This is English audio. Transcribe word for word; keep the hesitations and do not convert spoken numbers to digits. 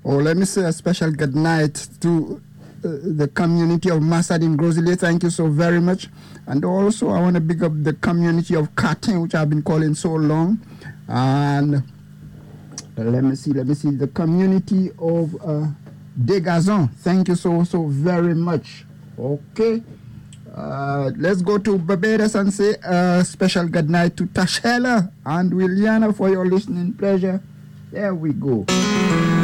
Oh, let me say a special good night to uh, the community of Massad in Grosile. Thank you so very much. And also, I want to big up the community of Catin, which I've been calling so long. And let me see, let me see, the community of uh, Degazon. Thank you so, so very much. Okay. Uh, let's go to Barbados and say a special good night to Tashela and Williana for your listening pleasure. There we go.